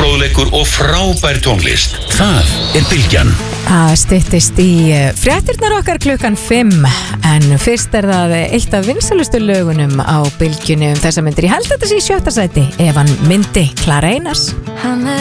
fróðleikur og frábær tónlist. Það Bylgjan. Það styttist í fréttirnar okkar klukkan 5, en fyrst það eitt af vinsælustu lögunum á Bylgjunni þessa myndir. Ég held þetta sé í 7. sæti, ef hann myndi Klara Einars.